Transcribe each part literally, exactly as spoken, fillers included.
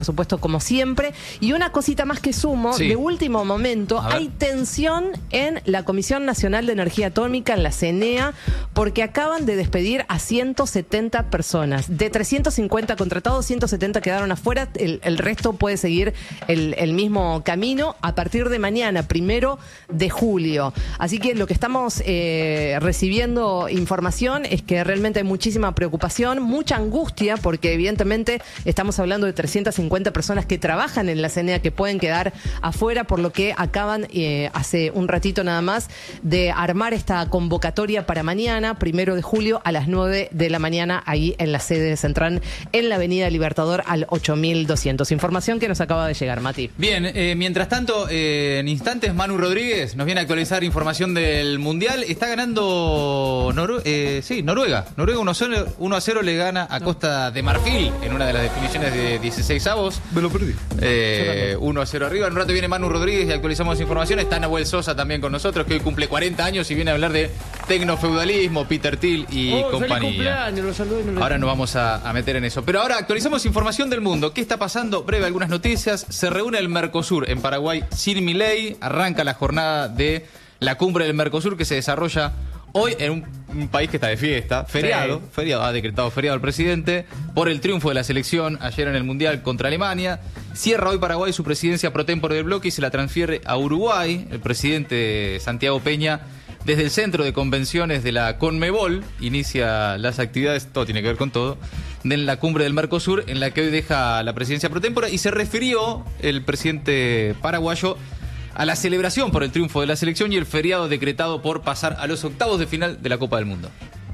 por supuesto, como siempre. Y una cosita más que sumo, sí. de último momento, hay tensión en la Comisión Nacional de Energía Atómica, en la CENEA, porque acaban de despedir a ciento setenta personas. De trescientos cincuenta contratados, ciento setenta quedaron afuera, el, el resto puede seguir el, el mismo camino a partir de mañana, primero de julio. Así que lo que estamos eh, recibiendo información es que realmente hay muchísima preocupación, mucha angustia, porque evidentemente estamos hablando de trescientas cincuenta personas que trabajan en la CENEA que pueden quedar afuera, por lo que acaban eh, hace un ratito nada más de armar esta convocatoria para mañana, primero de julio, a las nueve de la mañana, ahí en la sede de Centran, en la Avenida Libertador, al ocho mil doscientos. Información que nos acaba de llegar, Mati. Bien, eh, mientras tanto, eh, en instantes, Manu Rodríguez nos viene a actualizar información del Mundial. Está ganando Noru eh, sí, Noruega. Noruega uno a cero le gana a Costa de Marfil en una de las definiciones de dieciséis avos. Me lo perdí. Eh, uno a cero arriba. En un rato viene Manu Rodríguez y actualizamos información. Está Nahuel Sosa también con nosotros, que hoy cumple cuarenta años y viene a hablar de tecnofeudalismo, Peter Thiel y oh, compañía. Lo saludo, no lo... Ahora nos vamos a, a meter en eso. Pero ahora actualizamos información del mundo. ¿Qué está pasando? Breve, algunas noticias. Se reúne el Mercosur en Paraguay sin Milei. Arranca la jornada de la cumbre del Mercosur que se desarrolla hoy en un, un país que está de fiesta, feriado, sí. feriado, ha decretado feriado el presidente por el triunfo de la selección ayer en el Mundial contra Alemania. Cierra hoy Paraguay su presidencia pro tempore del bloque y se la transfiere a Uruguay. El presidente Santiago Peña, desde el centro de convenciones de la Conmebol, inicia las actividades, todo tiene que ver con todo, de la cumbre del Mercosur, en la que hoy deja la presidencia pro tempore, y se refirió el presidente paraguayo a la celebración por el triunfo de la selección y el feriado decretado por pasar a los octavos de final de la Copa del Mundo.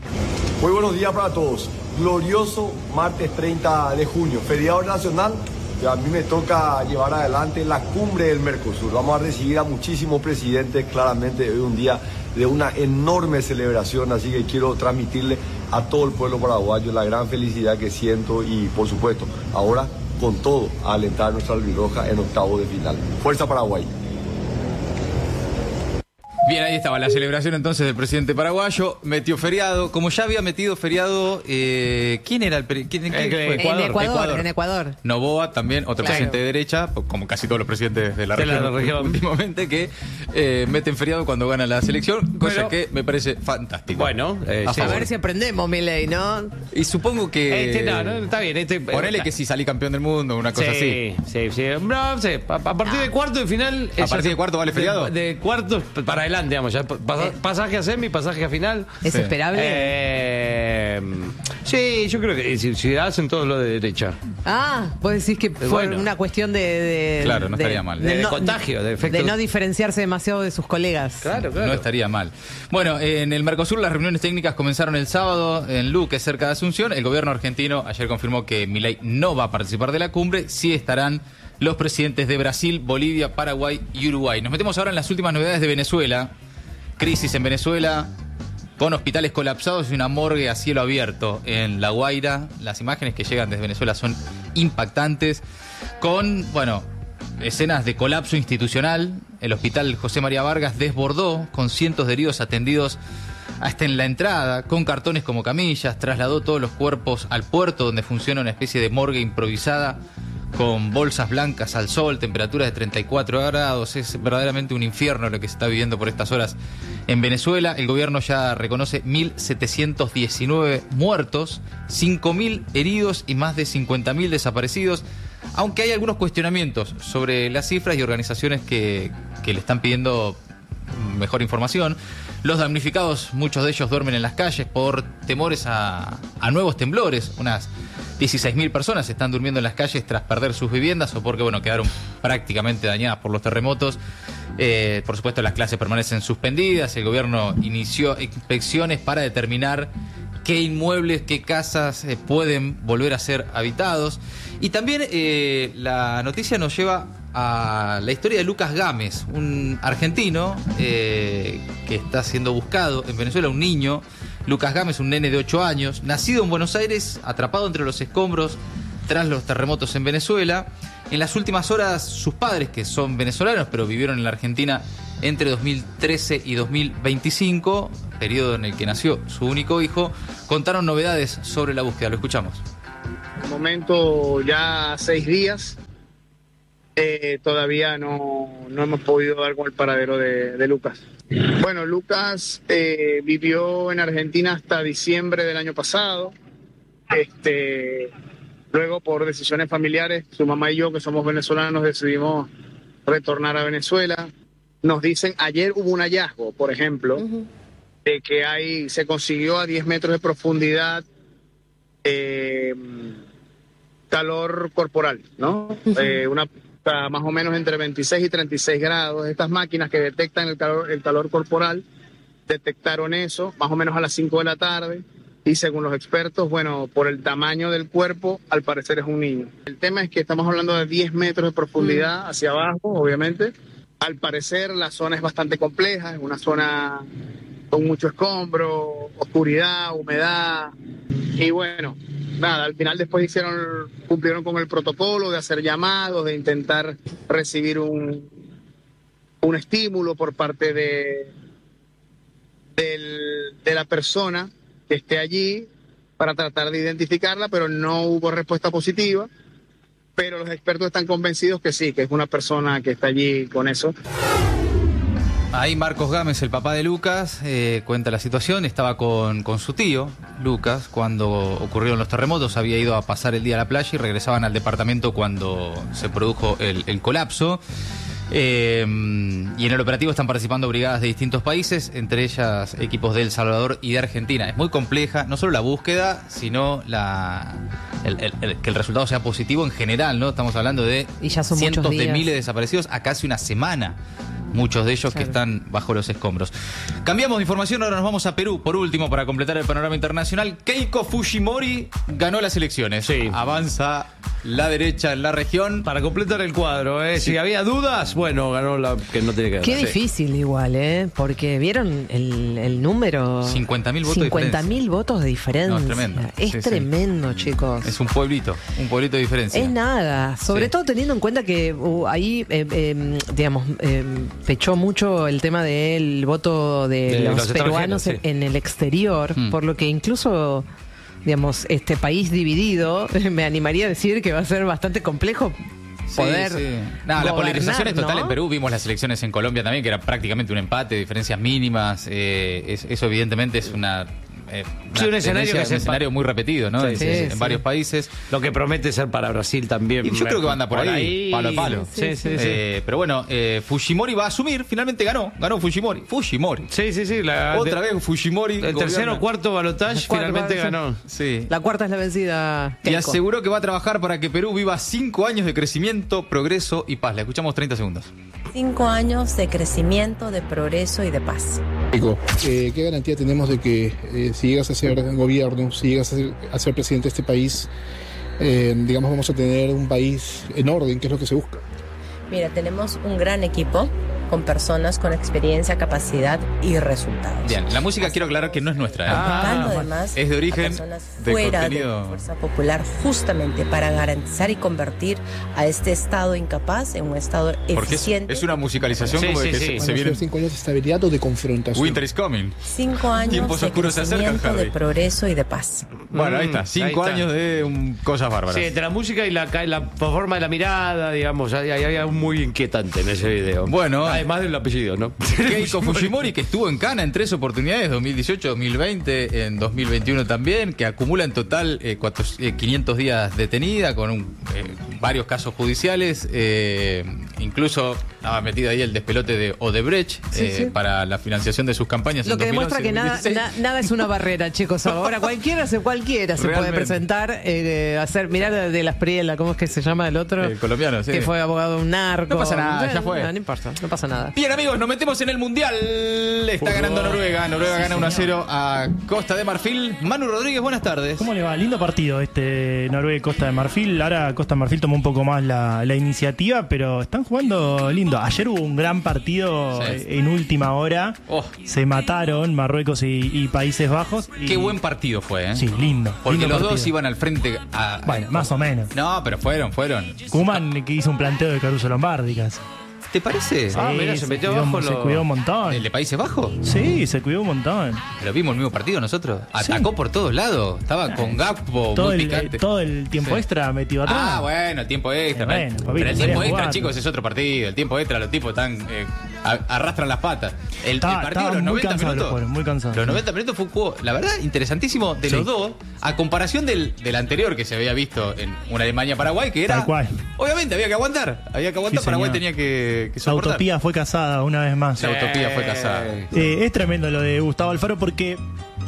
Muy buenos días para todos. Glorioso martes treinta de junio, feriado nacional. Y a mí me toca llevar adelante la cumbre del Mercosur. Vamos a recibir a muchísimos presidentes. Claramente hoy un día de una enorme celebración, así que quiero transmitirle a todo el pueblo paraguayo la gran felicidad que siento y, por supuesto, ahora con todo a alentar a nuestra albirroja en octavos de final. Fuerza Paraguay. Bien, ahí estaba la celebración entonces del presidente paraguayo. Metió feriado. Como ya había metido feriado, eh, ¿quién era el presidente? Ecuador. En Ecuador, Ecuador. En Ecuador. Noboa, también, otro claro. presidente de derecha, como casi todos los presidentes de la, de región, la región últimamente, que eh, meten feriado cuando gana la selección, cosa Pero, que me parece fantástico. Bueno, eh, a, sí, a ver si aprendemos, Milei, ¿no? Y supongo que... Este, no, no, está bien. Este, ponele que si salí campeón del mundo, una cosa sí, así. Sí, sí, no, sí. A, a partir de cuarto de final... ¿A partir de cuarto vale feriado? De, de cuartos para adelante, digamos, ya. Pasa, pasaje a semi, pasaje a final. ¿Es sí. esperable? Eh, sí, yo creo que si, si hacen todo lo de derecha. Ah, vos decís que fue bueno. una cuestión de... de claro, no de, estaría mal. De, de no, contagio, de efecto. De no diferenciarse demasiado de sus colegas. Claro, claro. No estaría mal. Bueno, en el Mercosur las reuniones técnicas comenzaron el sábado en Luque, cerca de Asunción. El gobierno argentino ayer confirmó que Milei no va a participar de la cumbre. Sí estarán los presidentes de Brasil, Bolivia, Paraguay y Uruguay. Nos metemos ahora en las últimas novedades de Venezuela. Crisis en Venezuela, con hospitales colapsados y una morgue a cielo abierto en La Guaira. Las imágenes que llegan desde Venezuela son impactantes, con, bueno, escenas de colapso institucional. El hospital José María Vargas desbordó, con cientos de heridos atendidos hasta en la entrada, con cartones como camillas. Trasladó todos los cuerpos al puerto, donde funciona una especie de morgue improvisada, con bolsas blancas al sol, temperaturas de treinta y cuatro grados. Es verdaderamente un infierno lo que se está viviendo por estas horas en Venezuela. El gobierno ya reconoce mil setecientos diecinueve muertos, cinco mil heridos y más de cincuenta mil desaparecidos, aunque hay algunos cuestionamientos sobre las cifras y organizaciones que, que le están pidiendo mejor información. Los damnificados, muchos de ellos duermen en las calles por temores a, a nuevos temblores. Unas dieciséis mil personas están durmiendo en las calles tras perder sus viviendas o porque, bueno, quedaron prácticamente dañadas por los terremotos. Eh, por supuesto, las clases permanecen suspendidas. El gobierno inició inspecciones para determinar qué inmuebles, qué casas eh, pueden volver a ser habitados. Y también eh, la noticia nos lleva a la historia de Lucas Gámez, un argentino eh, que está siendo buscado en Venezuela, un niño. Lucas Gámez, un nene de ocho años, nacido en Buenos Aires, atrapado entre los escombros tras los terremotos en Venezuela. En las últimas horas, sus padres, que son venezolanos, pero vivieron en la Argentina entre dos mil trece y dos mil veinticinco, periodo en el que nació su único hijo, contaron novedades sobre la búsqueda. Lo escuchamos. el momento ya seis días. Eh, todavía no, no hemos podido dar con el paradero de, de Lucas. Bueno, Lucas eh, vivió en Argentina hasta diciembre del año pasado. Este, luego, por decisiones familiares, su mamá y yo, que somos venezolanos, decidimos retornar a Venezuela. Nos dicen, ayer hubo un hallazgo, por ejemplo, uh-huh. de que hay, se consiguió a diez metros de profundidad eh, calor corporal, ¿no? Uh-huh. Eh, una más o menos entre veintiséis y treinta y seis grados. Estas máquinas que detectan el calor, el calor corporal detectaron eso más o menos a las cinco de la tarde y según los expertos, bueno, por el tamaño del cuerpo, al parecer es un niño. El tema es que estamos hablando de diez metros de profundidad mm. hacia abajo, obviamente. Al parecer la zona es bastante compleja, es una zona con mucho escombro, oscuridad, humedad y bueno... Nada, al final después hicieron, cumplieron con el protocolo de hacer llamados, de intentar recibir un, un estímulo por parte de, del, de la persona que esté allí para tratar de identificarla, pero no hubo respuesta positiva. Pero los expertos están convencidos que sí, que es una persona que está allí con eso. Ahí Marcos Gámez, el papá de Lucas, eh, cuenta la situación. Estaba con, con su tío, Lucas, cuando ocurrieron los terremotos. Había ido a pasar el día a la playa y regresaban al departamento cuando se produjo el, el colapso. Eh, y en el operativo están participando brigadas de distintos países, entre ellas equipos de El Salvador y de Argentina. Es muy compleja, no solo la búsqueda, sino la el, el, el, que el resultado sea positivo en general, ¿no? Estamos hablando de y ya son cientos muchos días. de miles de desaparecidos a casi una semana. Muchos de ellos claro. que están bajo los escombros. Cambiamos de información, ahora nos vamos a Perú. Por último, para completar el panorama internacional, Keiko Fujimori ganó las elecciones. Sí. Avanza la derecha en la región. Para completar el cuadro, ¿eh? Sí. Si había dudas, bueno, ganó la que no tiene que ganar. Qué difícil sí. igual, ¿eh? Porque vieron el, el número... cincuenta mil votos cincuenta mil votos de diferencia. No, es tremendo. Es sí, tremendo, sí. chicos. Es un pueblito, un pueblito de diferencia. Es nada, sobre sí. todo teniendo en cuenta que uh, ahí, eh, eh, digamos... Eh, pechó mucho el tema del voto de, de los, los peruanos sí. en, en el exterior, mm. por lo que incluso, digamos, este país dividido, me animaría a decir que va a ser bastante complejo poder sí, sí. No, la polarización es total, ¿no? En Perú vimos las elecciones en Colombia también, que era prácticamente un empate, diferencias mínimas, eh, es, eso evidentemente es una... Eh, sí, un escenario, que es un escenario muy repetido, ¿no? Sí, en, sí, en sí. varios países. Lo que promete ser para Brasil también. Y yo creo que va a andar por, por ahí, ahí, palo a palo. Sí, sí, sí, eh, sí. Pero bueno, eh, Fujimori va a asumir, finalmente ganó, ganó Fujimori. Fujimori. Sí, sí, sí. La, Otra de, vez Fujimori. El tercero o cuarto balotaje finalmente ganó. Sí. La cuarta es la vencida. Y aseguró que va a trabajar para que Perú viva cinco años de crecimiento, progreso y paz. Le escuchamos treinta segundos. Cinco años de crecimiento, de progreso y de paz. Eh, ¿Qué garantía tenemos de que eh, si llegas a ser gobierno, si llegas a ser, a ser presidente de este país, eh, digamos, vamos a tener un país en orden, que es lo que se busca? Mira, tenemos un gran equipo con personas con experiencia, capacidad y resultados. Bien, la música quiero aclarar que no es nuestra. ¿eh? Ah, además, es de origen a personas fuera de, de la Fuerza Popular, justamente para garantizar y convertir a este Estado incapaz en un Estado Porque eficiente. Es, es una musicalización sí, como sí, de que sí. se, se vienen... cinco años de estabilidad o de confrontación. Winter is coming. Cinco años Tiempos de oscuros se acercan, crecimiento, de progreso y de paz. Bueno, ahí está. Cinco ahí está. años de um, cosas bárbaras. Sí, entre la música y la, la forma de la mirada, digamos, hay, hay algo muy inquietante en ese video. Bueno. Además del apellido, ¿no? Keiko Fujimori, que estuvo en Cana en tres oportunidades, dos mil dieciocho, dos mil veinte, en dos mil veintiuno también, que acumula en total eh, cuatro, eh, quinientos días detenida, con un, eh, varios casos judiciales, eh, incluso estaba metido ahí el despelote de Odebrecht sí, eh, sí. para la financiación de sus campañas. Lo en que dos mil once, demuestra que nada, na, nada es una barrera, chicos. Ahora cualquiera se, cualquiera se puede presentar, eh, hacer, mirar de, de las Priela, ¿cómo es que se llama el otro? El colombiano, sí. Que fue abogado de un narco. No pasa nada, ya fue. No, no importa, no pasa nada. Bien, amigos, nos metemos en el Mundial. Está ganando Noruega. Noruega sí, gana uno a cero a Costa de Marfil. Manu Rodríguez, buenas tardes. ¿Cómo le va? Lindo partido este Noruega y Costa de Marfil. Ahora Costa de Marfil tomó un poco más la, la iniciativa, pero están jugando lindo. Ayer hubo un gran partido sí. en última hora. Oh. Se mataron Marruecos y, y Países Bajos. Y... Qué buen partido fue, ¿eh? Sí, lindo. Porque lindo los partido. dos iban al frente a... Bueno, más o menos. No, pero fueron, fueron. Koeman que hizo un planteo de Caruso Lombardi casi. ¿Te parece? Sí, Ah, mirá, se se metió cuidó, abajo se lo- cuidó un montón. ¿El de Países Bajos? Sí, se cuidó un montón. Lo vimos el mismo partido nosotros. Atacó por todos lados. Estaba con Gakpo, Todo muy el, picante. todo el tiempo Sí. extra metido atrás. Ah, bueno, el tiempo extra. Eh, bueno, pero papito, el salía tiempo a extra, jugar. chicos, es otro partido. El tiempo extra, los tipos están eh, a- arrastran las patas. El, Estaba- el partido, estaban los muy noventa cansados los minutos. jugadores, muy cansados. Los noventa minutos fue un juego, la verdad, interesantísimo de Sí. los dos, a comparación del, del anterior que se había visto en una Alemania-Paraguay, que era. Tal cual. Obviamente, había que aguantar. Había que aguantar. Sí, Paraguay señor. tenía que, que La soportar. utopía fue casada una vez más. La utopía fue casada. Eh, es tremendo lo de Gustavo Alfaro porque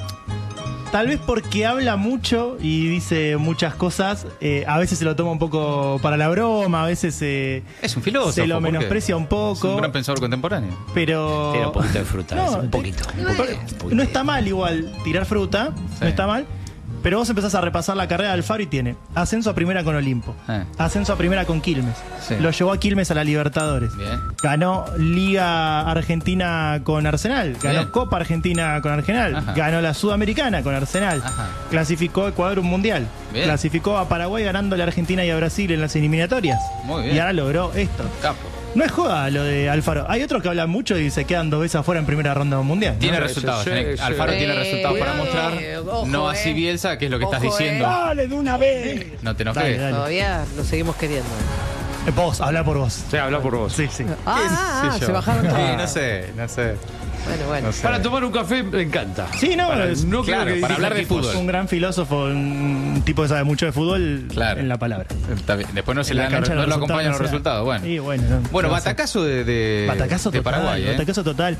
tal vez porque habla mucho y dice muchas cosas, eh, a veces se lo toma un poco para la broma, a veces eh, Es un filósofo. se lo ¿por qué? menosprecia un Es poco, un gran pensador contemporáneo. pero Tiene un poquito de fruta, No, ese, un eh, poquito. un pero poquito. no está mal igual tirar fruta, Sí. no está mal. Pero vos empezás a repasar la carrera de Alfaro y tiene ascenso a primera con Olimpo, Eh. ascenso a primera con Quilmes, Sí. lo llevó a Quilmes a la Libertadores, Bien. ganó Liga Argentina con Arsenal, ganó Bien. Copa Argentina con Arsenal, Ajá. ganó la Sudamericana con Arsenal, Ajá. clasificó a Ecuador un mundial, Bien. clasificó a Paraguay ganándole a Argentina y a Brasil en las eliminatorias. Muy bien. Y ahora logró esto. Capo. No es joda lo de Alfaro. Hay otros que hablan mucho y se quedan dos veces afuera en primera ronda de un mundial. ¿no? Tiene Sí, resultados. sí, Yannick. sí. Alfaro tiene Eh, resultados para cuidado, mostrar. eh, ojo, no eh. así Bielsa, que es lo que estás Ojo, diciendo. eh. Dale de una vez. No te Dale, enojes. dale. Todavía lo seguimos queriendo. Eh, Vos, habla por vos. Sí, habla por vos. Sí, sí. Ah, ¿Qué ah, sé yo? se bajaron todos. Sí, no sé, no sé. Bueno, bueno. No sé. Para tomar un café me encanta. Sí, no, Para- es- no claro, creo que para dirija hablar de equipos. fútbol. Un gran filósofo, un tipo que sabe mucho de fútbol Claro. en la palabra. Está bien. Después no se En le la dan los- cancha no los lo acompañan los resultados. no Bueno, sé. Y bueno, no, bueno ¿qué va a hacer? batacazo de, de, Batacazo de total, Paraguay, ¿eh? batacazo total.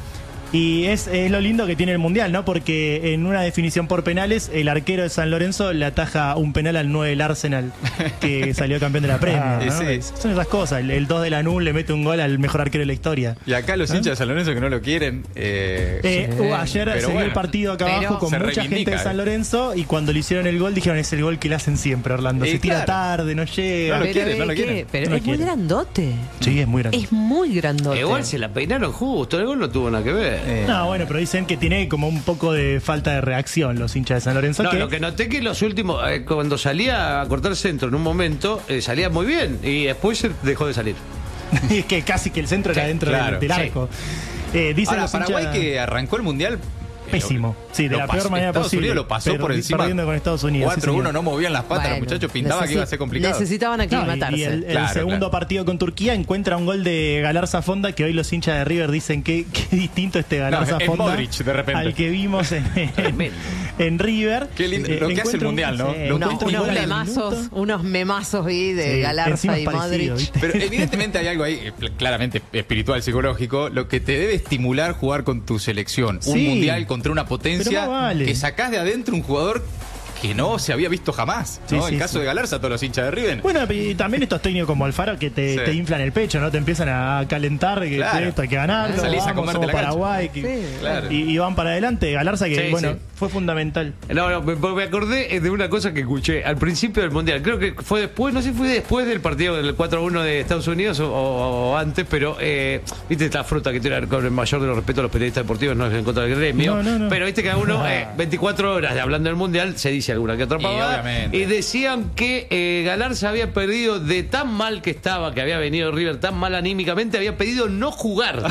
Y es, es lo lindo que tiene el Mundial, ¿no? Porque en una definición por penales, el arquero de San Lorenzo le ataja un penal al nueve del Arsenal, que salió campeón de la Premier, Ah, ¿no? sí. Es- Son esas cosas. El, el dos de Lanús le mete un gol al mejor arquero de la historia. Y acá los hinchas de San Lorenzo que no lo quieren. Eh, Eh, uh, ayer Pero se vio bueno, el partido acá pero abajo con se mucha gente reivindica, de San eh. Lorenzo y cuando le hicieron el gol dijeron es el gol que le hacen siempre, Orlando. Eh, Se tira claro. tarde, no llega. No lo Pero, quieren, no ¿eh, lo qué? quieren. Pero No lo es muy quieren. grandote. Sí, es muy grande. Es muy grandote. Igual se la peinaron justo, el gol no tuvo nada que ver. Eh, No, bueno, pero dicen que tiene como un poco de falta de reacción los hinchas de San Lorenzo. No, que, lo que noté que los últimos, eh, cuando salía a cortar centro en un momento, eh, salía muy bien y después se dejó de salir. es que casi que el centro era Sí, dentro claro, del, del sí. arco. Eh, dicen Ahora, los Paraguay hinchas- que arrancó el mundial. eh, Pésimo. Sí, de lo la pasó- peor manera Estados posible. Unidos lo pasó Pero por encima. perdiendo con Estados Unidos, sí, cuatro uno, señor. no movían las patas, los Bueno, muchachos pintaban que iba a ser complicado. Necesitaban No, y- aclimatarse. y, el, el Claro, segundo claro. partido con Turquía encuentra un gol de Galarza Fonda que hoy los hinchas de River dicen que, que distinto este Galarza es Fonda Modric, de repente. al que vimos en, en, en River. Qué lindo, Eh, lo que hace el encuentra un- mundial, ¿no? sí, Lo Unos, encuentra un unos gol al memazos, minuto. unos memazos vi de Sí, Galarza encima y es parecido, Modric. ¿viste? Pero evidentemente hay algo ahí, eh, claramente espiritual, psicológico, lo que te debe estimular jugar con tu selección. Un Sí. mundial contra una Pero potencia más vale. que sacás de adentro un jugador que no se había visto jamás. Sí, ¿no? sí, el caso sí. de Galarza, todos los hinchas de River. Bueno, y también estos técnicos como Alfaro que te, Sí. te inflan el pecho, ¿no? Te empiezan a calentar, que Claro. esto hay que ganarlo, Salís a vamos, comerte somos la cancha. Paraguay, que- Sí. Claro. y, y van para adelante. Galarza que, Sí, bueno, sí. fue fundamental. No, no, me, me acordé eh, de una cosa que escuché al principio del Mundial. Creo que fue después, no sé si fue después del partido del cuatro a uno de Estados Unidos o, o- o antes, pero eh, viste esta fruta que tiene con el mayor de los respetos a los periodistas deportivos, no es en contra del gremio. No, no, no. Pero viste que a uno, eh, veinticuatro horas de hablando del Mundial, se dice alguna que otra Y pavada. obviamente. Y decían que eh, Galarza había perdido de tan mal que estaba, que había venido River tan mal anímicamente, había pedido no jugar.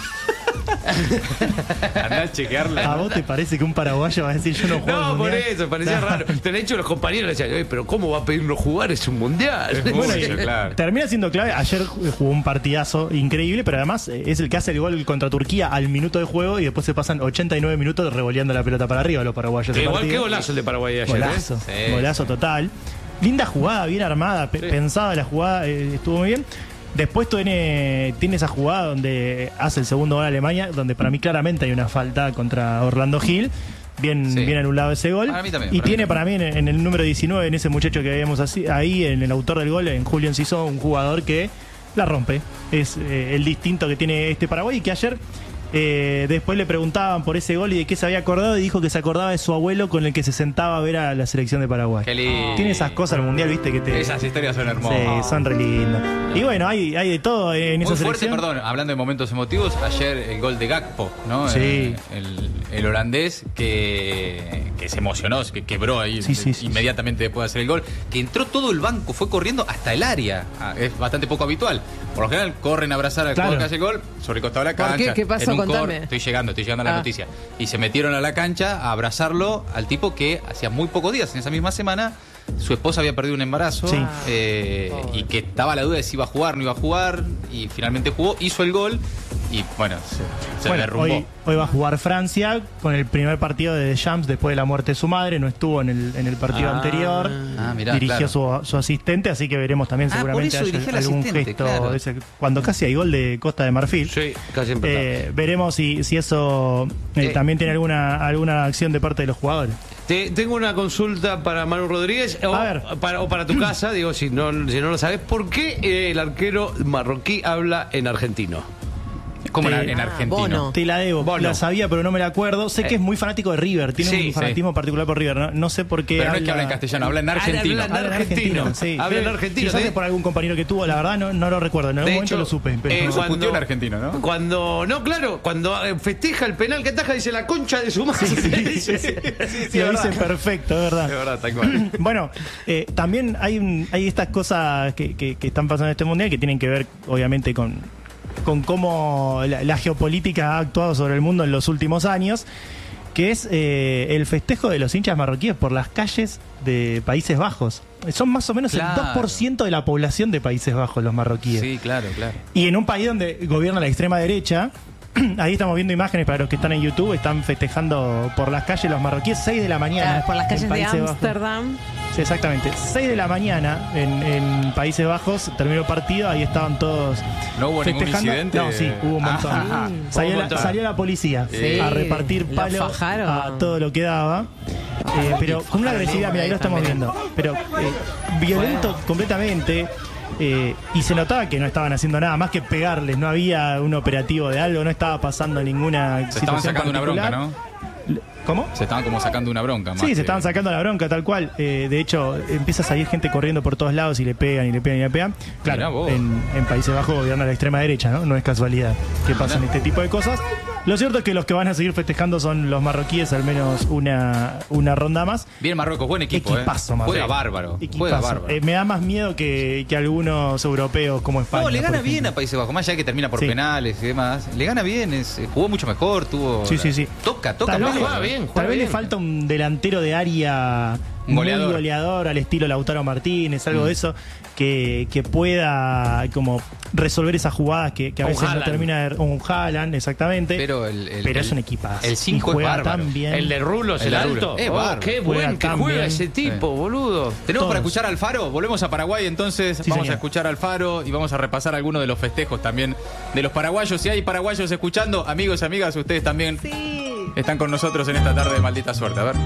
Andá a chequearla. ¿A vos te parece que un paraguayo va a decir yo no juego? No, al por mundial"? eso, parecía No. raro. De hecho, los compañeros le decían, "Ey, pero ¿cómo va a pedir no jugar? Es un mundial. Es Bueno, mucho, y claro. termina siendo clave. Ayer jugó un partidazo increíble, pero además eh, es el que hace el gol contra Turquía al minuto de juego y después se pasan ochenta y nueve minutos revoleando la pelota para arriba los paraguayos. ese Igual que partido. golazo el de Paraguay ayer. Golazo, Sí. golazo total. Linda jugada, bien armada, pe- pensada la jugada, eh, estuvo muy bien. Después tiene, tiene esa jugada donde hace el segundo gol a Alemania, donde para mí claramente hay una falta contra Orlando Gil. Bien, Sí. bien anulado ese gol. Para mí también, y para mí tiene también. para mí en, en el número diecinueve, en ese muchacho que habíamos así, ahí, en el autor del gol, en Julio Enciso, un jugador que la rompe. Es eh, el distinto que tiene este Paraguay y que ayer Eh, después le preguntaban por ese gol y de qué se había acordado y dijo que se acordaba de su abuelo con el que se sentaba a ver a la selección de Paraguay. Qué lindo. Tiene esas cosas el mundial, viste que te. Esas historias son hermosas. Sí, son re lindas. Y bueno, hay, hay de todo en Muy esa fuerte, selección. perdón, hablando de momentos emotivos, ayer el gol de Gakpo, ¿no? Sí. El, el holandés que, que se emocionó, que quebró ahí Sí, sí, sí, inmediatamente después de hacer el gol, que entró todo el banco, fue corriendo hasta el área. Ah, es bastante poco habitual. Por lo general corren a abrazar al Claro. jugador que hace el gol sobre el costado de la ¿Por cancha. qué? ¿Qué pasó? en un Contame. cor- Estoy llegando, estoy llegando a la Ah. noticia. Y se metieron a la cancha a abrazarlo al tipo que hacía muy pocos días, en esa misma semana, su esposa había perdido un embarazo Sí. eh, y que estaba la duda de si iba a jugar o no iba a jugar, y finalmente jugó, hizo el gol y bueno, se, se Bueno, derrumbó. hoy, hoy va a jugar Francia con el primer partido de Deschamps después de la muerte de su madre. No estuvo en el, en el partido Ah. anterior. Ah, mirá, dirigió claro. su, su asistente, así que veremos también Ah, por seguramente eso haya dirigió el algún asistente, gesto. claro. de ese- cuando casi hay gol de Costa de Marfil. Sí, casi empezamos. Eh, veremos si, si eso eh, Eh. también tiene alguna, alguna acción de parte de los jugadores. Te- tengo una consulta para Manu Rodríguez o A ver. para, o para tu casa, digo, si no, si no lo sabes. ¿Por qué eh, el arquero marroquí habla en argentino? Como en, Eh, en ah, argentino. Bono. Te la debo, Bono. la sabía, pero no me la acuerdo. Sé que es muy fanático de River, tiene Sí, un fanatismo particular por River. No, no sé por qué. Pero no es que habla en castellano, habla en argentino. Habla Habla en argentino, sí. Habla en argentino. Quizás de- es por algún compañero que tuvo, la verdad no, no lo recuerdo. En algún De momento hecho, lo supe. Pero eh, No se cuando- puteó en argentino, ¿no? Cuando, no, claro, cuando eh, festeja el penal que ataja, dice la concha de su madre. Sí, sí, Dice- sí, sí, sí, lo es dice verdad. perfecto, es verdad. Es verdad, tal cual. Bueno, eh, también hay, un- hay estas cosas que, que- que están pasando en este mundial que tienen que ver, obviamente, con, con cómo la, la geopolítica ha actuado sobre el mundo en los últimos años, que es eh, el festejo de los hinchas marroquíes por las calles de Países Bajos. Son más o menos Claro. el dos por ciento de la población de Países Bajos, los marroquíes. Sí, claro, claro. Y en un país donde gobierna la extrema derecha, ahí estamos viendo imágenes para los que están en YouTube, están festejando por las calles los marroquíes, seis de la mañana. Claro, por las en calles de Países Bajos. Ámsterdam. Sí, exactamente. seis de la mañana en, en Países Bajos, terminó el partido, ahí estaban todos ¿No hubo ningún festejando. incidente? No, sí, hubo un montón. Ah, salió, hubo un la, montón. salió la policía Sí. a repartir Lo palo fajaron. a todo lo que daba. Eh, pero con una agresividad, mira, ahí lo estamos viendo. Pero eh, violento completamente. eh, y se notaba que no estaban haciendo nada más que pegarles. No había un operativo de algo, no estaba pasando ninguna Se estaban situación sacando una bronca, particular. ¿no? ¿Cómo? Se estaban como sacando una bronca. más Sí, que- se estaban sacando la bronca, tal cual. Eh, de hecho, empieza a salir gente corriendo por todos lados y le pegan y le pegan y le pegan. Mirá Claro, vos. en, en Países Bajos gobierna la extrema derecha, ¿no? No es casualidad que pasan este tipo de cosas. Lo cierto es que los que van a seguir festejando son los marroquíes, al menos una, una ronda más. Bien Marruecos, buen equipo, Equipazo, ¿eh? Marruecos. Juega bárbaro. Equipazo. Juega bárbaro. Eh, me da más miedo que, que algunos europeos como España. No, le por gana ejemplo. bien a Países Bajos, más allá de que termina por Sí. penales y demás. Le gana bien, es, eh, jugó mucho mejor, tuvo. Sí, sí, sí. Toca, toca Tal vez, más. juega bien, juega tal vez le bien. falta un delantero de área Un muy goleador. goleador al estilo Lautaro Martínez, algo Mm. de eso, que, que pueda como resolver esas jugadas que, que a Un veces no Haaland. termina de... Un Haaland, exactamente. Pero, el, el- Pero el- es un equipazo. El cinco Y es juega bárbaro. tan bien. El de Rulos, El el, de alto. Rulos. Es Oh, bárbaro. qué Juega buen que tan juega bien. ese tipo, boludo. Tenemos Todos. para escuchar al Faro, volvemos a Paraguay entonces, Sí, vamos señor. a escuchar al Faro y vamos a repasar algunos de los festejos también de los paraguayos. Si hay paraguayos escuchando, amigos y amigas, ustedes también están con nosotros en esta tarde de maldita suerte. A ver.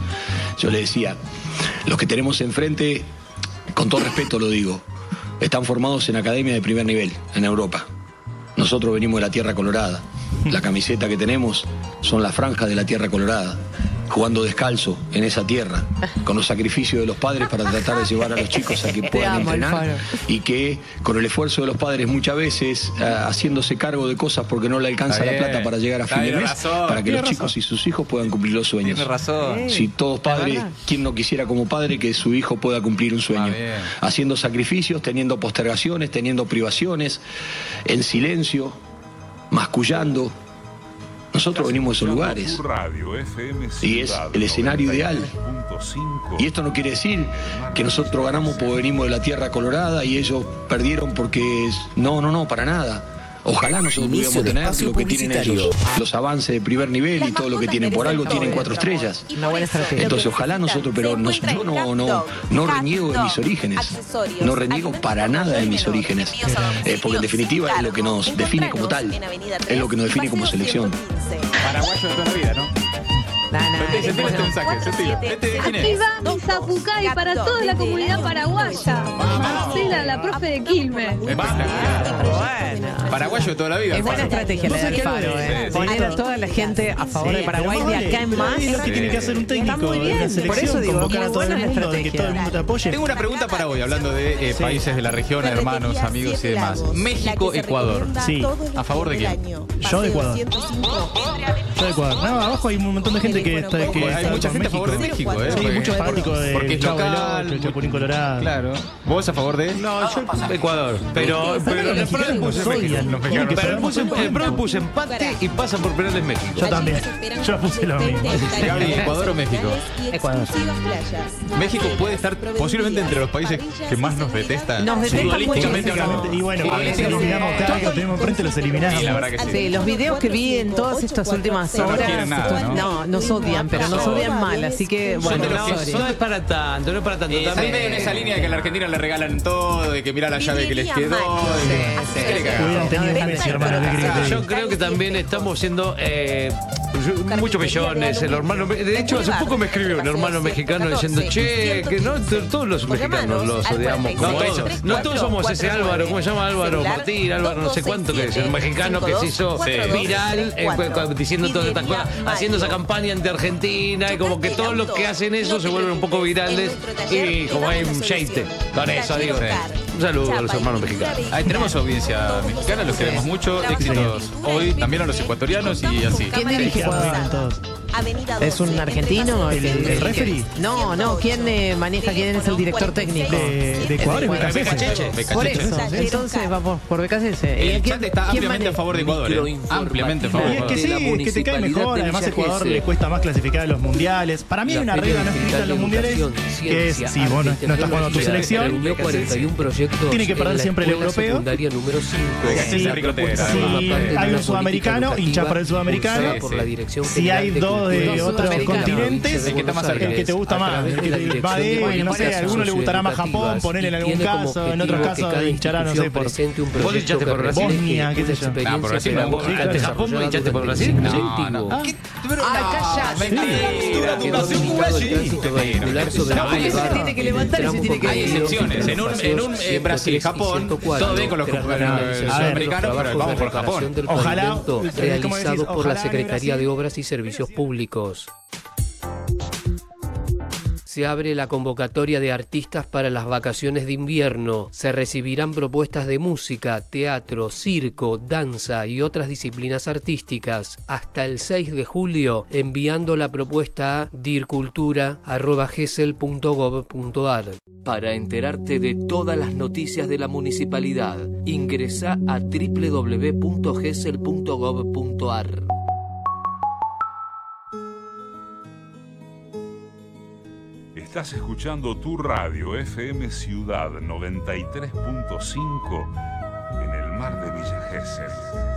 Yo le decía, los que tenemos enfrente, con todo respeto lo digo, están formados en academia de primer nivel, en Europa. Nosotros venimos de la Tierra Colorada. La camiseta que tenemos son las franjas de la Tierra Colorada, jugando descalzo en esa tierra, con los sacrificios de los padres para tratar de llevar a los chicos a que puedan amo, entrenar, Alfaro. y que con el esfuerzo de los padres muchas veces eh, haciéndose cargo de cosas porque no le alcanza Está la bien. plata para llegar a Está fin de bien, mes, razón. para que Tiene los razón. chicos y sus hijos puedan cumplir los sueños. Tiene razón. Si todos padres, verdad. ¿quién no quisiera como padre que su hijo pueda cumplir un sueño? Ah, bien. Haciendo sacrificios, teniendo postergaciones, teniendo privaciones, en silencio, mascullando. Nosotros venimos de esos lugares. Y es el escenario ideal. Y esto no quiere decir que nosotros ganamos porque venimos de la Tierra Colorada y ellos perdieron porque... es- No, no, no, para nada. Ojalá nosotros Inicio pudiéramos de tener espacio lo que tienen publicitario. ellos, los avances de primer nivel y todo lo que tienen. Por algo tienen cuatro estrellas. Una buena estrategia. Entonces ojalá nosotros, pero nos- yo no, no, no reniego de mis orígenes, no reniego para nada de mis orígenes, eh, porque en definitiva es lo que nos define como tal, es lo que nos define como selección. Paraguayo de toda la vida, ¿no? Sentí este mensaje, sentilo. Activa y Zapucay para toda la comunidad paraguaya. Marcela, la profe de Quilmes. Paraguayo de toda la vida. Es buena estrategia la del Faro, ¿eh? Poner a toda la gente a favor de Paraguay de acá en más. Es lo que tiene que hacer un técnico de una selección, por eso digo, convocar a todo el mundo, de que todo el mundo te apoye. Tengo una pregunta para hoy, hablando de eh, países de la región, hermanos, amigos y demás. México, Ecuador. Sí. ¿A favor de quién? Yo de Ecuador. Yo de Ecuador. No, abajo hay un montón de gente que está, que hay está mucha con gente a favor de México, ¿eh? Sí, Porque- muchos fanáticos de porque es Chavo del local. Ocho, el Chapulín Colorado. Claro. ¿Vos a favor de? No, yo Ecuador. Pero, pero en el PRO puse México. Pero puse, en el PRO puse empate y pasa por penales México. Yo también. Yo puse lo mismo. Gaby, ¿Ecuador o México? Ecuador. México puede estar posiblemente entre los países que más nos detestan. Nos detestan futbolísticamente muchísimo. hablando. Y bueno, Sí, los sí, eliminamos sí. cada vez que los tenemos enfrente, los eliminamos. Sí, la verdad que sí. Sí, los videos que vi en todas estas últimas No nos horas, quieren nada, ¿no? no, nos odian, pero nos odian mal, así que bueno, de los que sorry. No es para tanto, no es para tanto. Eh, Están medio en esa línea de que a la Argentina le regalan todo, de que mira la llave que les quedó. y que- Sí, se quiere cagar. Hubieran tenido Messi, hermano, ¿qué querés que te Yo diga? creo que también estamos siendo eh, muchos millones. El hermano, de hecho, hace poco me escribió un hermano mexicano diciendo, che, que no t- todos los mexicanos los odiamos. No todos, no todos somos ese Álvaro, ¿cómo se llama Álvaro Martín? Álvaro no sé cuánto que es, el mexicano que se hizo viral eh, cu- cu- diciendo todas estas cosas, haciendo esa campaña ante Argentina y como que todos los que hacen eso se vuelven un poco virales y como hay un sheite con eso, digo. Un saludo a los hermanos mexicanos. Ahí tenemos audiencia mexicana, los queremos mucho. Éxitos hoy, también a los ecuatorianos y así. ¿Quién dirige Quedamos Ecuador? bien todos. ¿Es un argentino? ¿El- el referee? No, no, ¿quién eh, maneja, quién es el director técnico? De, de Ecuador es Becacheche. Becasese. Por eso, entonces va por, por B K C S. El chat está ampliamente a favor de Ecuador. ¿eh? Ampliamente a favor de Y es que Ecuador. sí, es que te cae mejor. Además, a Ecuador le cuesta más clasificar a los mundiales. Para mí hay una regla no escrita en los mundiales que es: si vos no, no estás jugando tu selección, tiene que perder siempre el europeo. Si, si hay un sudamericano, hinchas para el sudamericano. Si hay dos de otros continentes, El que está más cerca. el que te gusta más. El que te va de, no sé, a alguno le gustará más Japón, poner en algún caso, en otros casos hinchará, no sé, por ¿Vos hinchaste por Brasil? Bosnia, qué sé yo. Ah, por Brasil no. ¿Vos hinchaste Japón o hinchaste por Brasil? No, no. ¿Qué? Pero Ah, no, cállate. mentira. No, porque se tiene que levantar y se tiene que Hay excepciones. En un, en un eh, Brasil-Japón, todo bien con los Pero, eh, a ver, sudamericanos, pero vamos por Japón. Ojalá, ¿cómo realizado decís? por la Ojalá Secretaría Brasil. de Obras y Servicios Públicos. Se abre la convocatoria de artistas para las vacaciones de invierno. Se recibirán propuestas de música, teatro, circo, danza y otras disciplinas artísticas hasta el seis de julio, enviando la propuesta a dircultura arroba gesell punto gob punto ar. Para enterarte de todas las noticias de la municipalidad, ingresa a doble u doble u doble u punto gesell punto gob punto ar. Estás escuchando tu radio F M Ciudad noventa y tres punto cinco en el mar de Villa Gesell.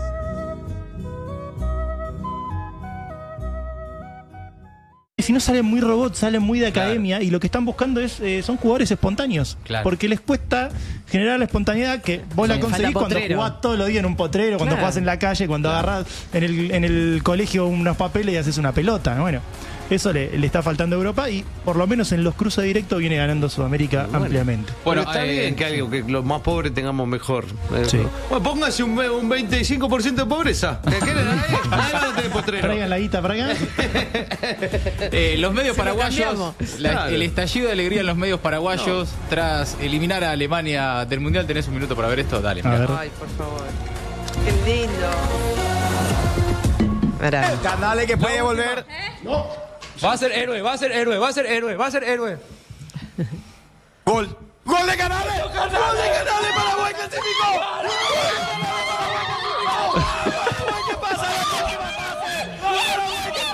Si no salen muy robots, salen muy de academia, y lo que están buscando es eh, son jugadores espontáneos. Claro. Porque les cuesta generar la espontaneidad que vos la Sí, conseguís falta cuando potrero. jugás todos los días en un potrero, cuando Claro. jugás en la calle, cuando agarrás en el, en el colegio unos papeles y haces una pelota. ¿no? Bueno, eso le, le está faltando a Europa, y por lo menos en los cruces directos viene ganando Sudamérica ampliamente. Bueno, Bueno, está eh, bien que algo que los más pobres tengamos mejor. Eh, Sí. Bueno, póngase un, un veinticinco por ciento de pobreza. ¿Qué quieren ahí? Ahí no tenés potrero. Traigan la guita para acá. Eh, los medios Se lo paraguayos, cambiamos. la- Claro. el estallido de alegría en los medios paraguayos tras eliminar a Alemania del Mundial. ¿Tenés un minuto para ver esto? Dale, A mirá. ver. Ay, por favor. Qué lindo. Mirá. Canales que puede volver. Va a ser héroe, va a ser héroe, va a ser héroe, va a ser héroe. Gol. Gol de Canales. Gol de Canales. Paraguay clasificó. ¿Qué pasa? ¿Qué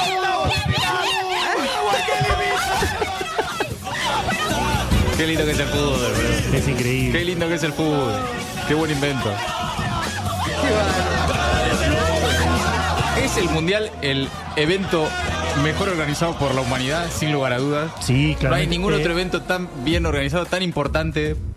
pasa? Qué lindo que es el fútbol, bro. Es increíble. Qué lindo que es el fútbol. Qué buen invento. Es el Mundial el evento mejor organizado por la humanidad, sin lugar a dudas. Sí, claro. No hay ningún Eh, otro evento tan bien organizado, tan importante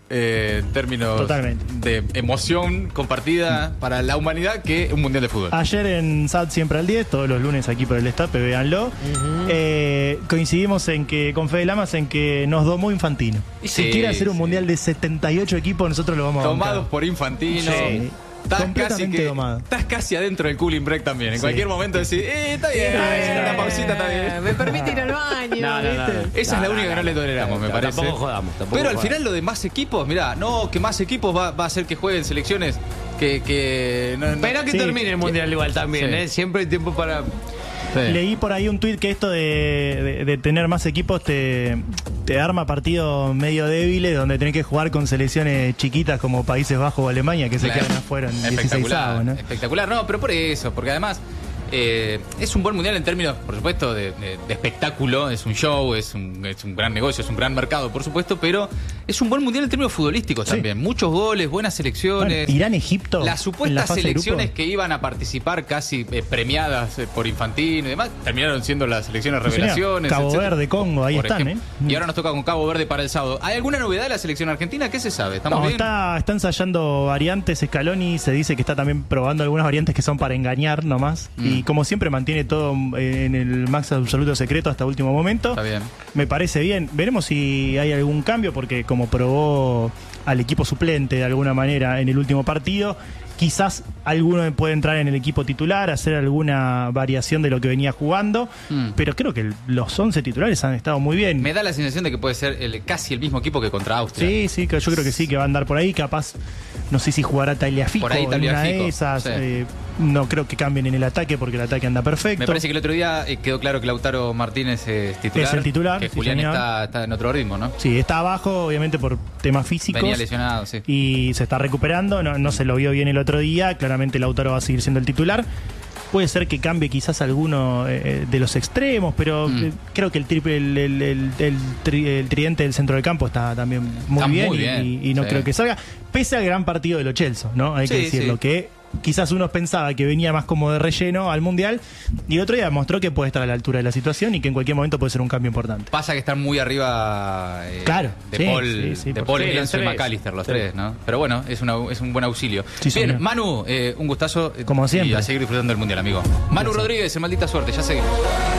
eh, en términos Totalmente. de emoción compartida para la humanidad que un mundial de fútbol. Ayer en S A D Siempre al diez, todos los lunes aquí por el Destape, véanlo. Uh-huh. eh, coincidimos en que, con Fede Lamas, en que nos domó Infantino. Sí, si quiere hacer un sí. mundial de setenta y ocho equipos, nosotros lo vamos a Tomados bancar. por Infantino. Sí. Estás casi, que, estás casi adentro del cooling break también. En sí. cualquier momento decís, eh, está bien, eh, una pausita está bien. Me permite ir al baño. No, no, no, no. Esa no, es la única no, que no le toleramos, me parece. Tampoco jodamos. Tampoco Pero al jodamos. final lo de más equipos, mirá, no, que más equipos va, va a hacer que jueguen selecciones que... que no, no. Pero que sí. termine el mundial igual también, sí. ¿eh? Siempre hay tiempo para... Sí. Leí por ahí un tuit que esto de, de, de tener más equipos te, te arma partidos medio débiles donde tenés que jugar con selecciones chiquitas como Países Bajos o Alemania que se claro. quedan afuera en dieciséis avos, ¿no? Espectacular, no, pero por eso, porque además eh, es un buen mundial en términos, por supuesto, de, de, de espectáculo, es un show, es un, es un gran negocio, es un gran mercado, por supuesto, pero es un buen mundial en términos futbolísticos sí. también. Muchos goles, buenas selecciones. Bueno, Irán, Egipto. Las supuestas la selecciones que iban a participar casi eh, premiadas eh, por Infantino y demás, terminaron siendo las selecciones revelaciones. Cabo etcétera. Verde, Congo, ahí por están, ejemplo. ¿eh? Y ahora nos toca con Cabo Verde para el sábado. ¿Hay alguna novedad de la selección argentina? ¿Qué se sabe? ¿Estamos no, bien? Está, está ensayando variantes. Scaloni se dice que está también probando algunas variantes que son para engañar nomás. Mm. Y como siempre mantiene todo en el max absoluto secreto hasta último momento. Está bien. Me parece bien. Veremos si hay algún cambio porque como probó al equipo suplente de alguna manera en el último partido, quizás alguno puede entrar en el equipo titular, hacer alguna variación de lo que venía jugando, mm. pero creo que los once titulares han estado muy bien. Me da la sensación de que puede ser el, casi el mismo equipo que contra Austria. Sí, sí, yo creo que sí, que va a andar por ahí, capaz, no sé si jugará Tagliafico en una de esas, sí. eh, no creo que cambien en el ataque porque el ataque anda perfecto. Me parece que el otro día eh, quedó claro que Lautaro Martínez es titular. Es el titular. Que sí, Julián señor. está, está en otro ritmo, ¿no? Sí, está abajo, obviamente por temas físicos. Venía lesionado, sí. Y se está recuperando, no, no se lo vio bien el otro día, claramente Lautaro va a seguir siendo el titular. Puede ser que cambie quizás alguno eh, de los extremos, pero mm. eh, creo que el triple, el, el, el, el, tri, el tridente del centro del campo está también muy está bien, muy bien y, y no sí. creo que salga, pese al gran partido de los Chelsea, ¿no? Hay sí, que decirlo, sí. que quizás unos pensaba que venía más como de relleno al Mundial y el otro día demostró que puede estar a la altura de la situación y que en cualquier momento puede ser un cambio importante. Pasa que están muy arriba eh, claro, de sí, Paul, sí, sí, de Paul sí, Enzo y McAllister, los sí. tres, ¿no? Pero bueno, es, una, es un buen auxilio. Sí, bien, señor. Manu, eh, un gustazo. Como siempre. Y a seguir disfrutando del Mundial, amigo. Manu Gracias. Rodríguez, en Maldita Suerte, ya seguimos.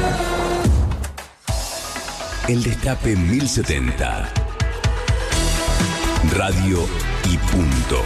El Destape mil setenta. Radio y punto.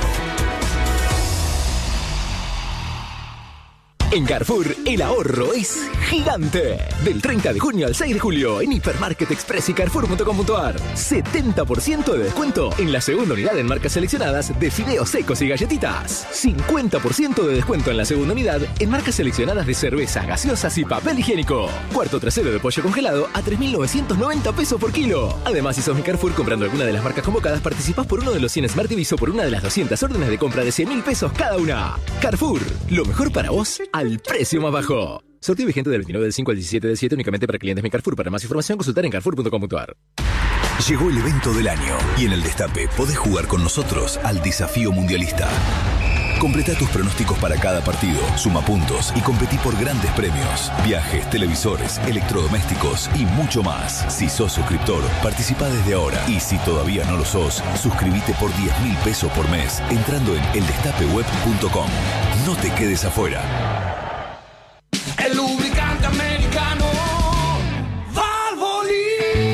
En Carrefour, el ahorro es gigante. Del treinta de junio al seis de julio, en Hipermarket Express y Carrefour punto com punto ar. setenta por ciento de descuento en la segunda unidad en marcas seleccionadas de fideos secos y galletitas. cincuenta por ciento de descuento en la segunda unidad en marcas seleccionadas de cerveza, gaseosas y papel higiénico. Cuarto trasero de pollo congelado a tres mil novecientos noventa pesos por kilo. Además, si sos mi Carrefour comprando alguna de las marcas convocadas, participás por uno de los cien Smart T Vs o por una de las doscientas órdenes de compra de cien mil pesos cada una. Carrefour, lo mejor para vos al precio más bajo. Sorteo vigente del veintinueve del cinco al diecisiete del siete únicamente para clientes Mi Carrefour. Para más información, consultar en Carrefour punto com punto ar. Llegó el evento del año y en el Destape podés jugar con nosotros al desafío mundialista. Completa tus pronósticos para cada partido, suma puntos y competí por grandes premios, viajes, televisores, electrodomésticos y mucho más. Si sos suscriptor, participa desde ahora. Y si todavía no lo sos, suscríbete por diez mil pesos por mes entrando en el destape web punto com. No te quedes afuera. El lubricante americano Valvoline.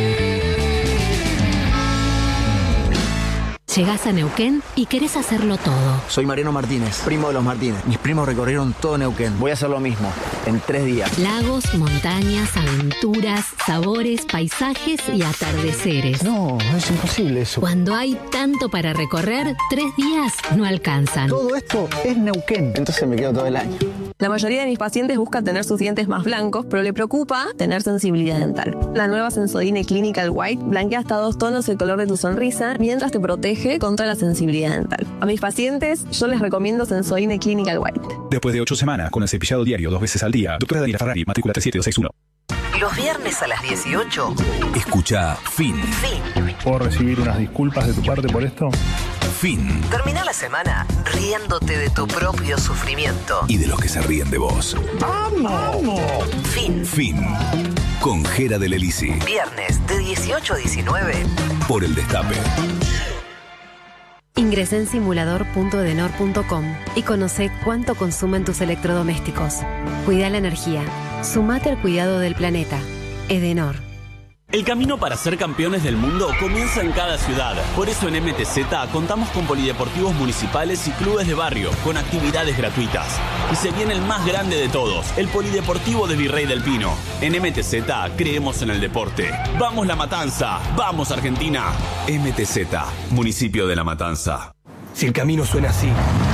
Llegás a Neuquén y querés hacerlo todo. Soy Mariano Martínez, primo de los Martínez. Mis primos recorrieron todo Neuquén. Voy a hacer lo mismo, en tres días. Lagos, montañas, aventuras, sabores, paisajes y atardeceres. No, es imposible eso. Cuando hay tanto para recorrer, tres días no alcanzan. Todo esto es Neuquén. Entonces me quedo todo el año. La mayoría de mis pacientes buscan tener sus dientes más blancos, pero le preocupa tener sensibilidad dental. La nueva Sensodyne Clinical White blanquea hasta dos tonos el color de tu sonrisa mientras te protege contra la sensibilidad dental. A mis pacientes yo les recomiendo Sensodyne Clinical White. Después de ocho semanas con el cepillado diario dos veces al día, doctora Daniela Ferrari, matrícula tres siete dos seis uno. Los viernes a las dieciocho. Escucha Fin. Fin. ¿Puedo recibir unas disculpas de tu parte por esto? Fin. Termina la semana riéndote de tu propio sufrimiento. Y de los que se ríen de vos. ¡Vamos! Fin. Fin. Con Jera del Elisi. Viernes de dieciocho a diecinueve. Por el Destape. Ingresá en simulador punto edenor punto com y conoce cuánto consumen tus electrodomésticos. Cuida la energía. Sumate al cuidado del planeta. Edenor. El camino para ser campeones del mundo comienza en cada ciudad. Por eso en M T Z contamos con polideportivos municipales y clubes de barrio, con actividades gratuitas. Y se viene el más grande de todos, el Polideportivo de Virrey del Pino. En M T Z creemos en el deporte. ¡Vamos La Matanza! ¡Vamos Argentina! M T Z, municipio de La Matanza. Si el camino suena así,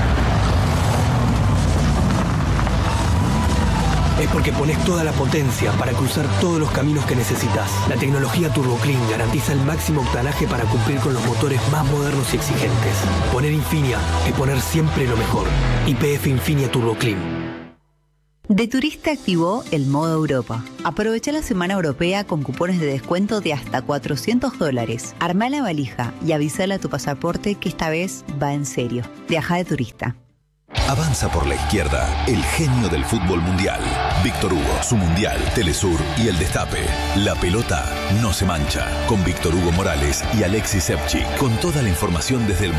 es porque pones toda la potencia para cruzar todos los caminos que necesitas. La tecnología Turbo Clean garantiza el máximo octanaje para cumplir con los motores más modernos y exigentes. Poner Infinia es poner siempre lo mejor. Y P F Infinia Turbo Clean. De Turista activó el modo Europa. Aprovecha la semana europea con cupones de descuento de hasta cuatrocientos dólares. Armá la valija y avísale a tu pasaporte que esta vez va en serio. Viaja de turista. Avanza por la izquierda el genio del fútbol mundial. Víctor Hugo, su mundial, Telesur y el Destape. La pelota no se mancha. Con Víctor Hugo Morales y Alexis Sepchi. Con toda la información desde el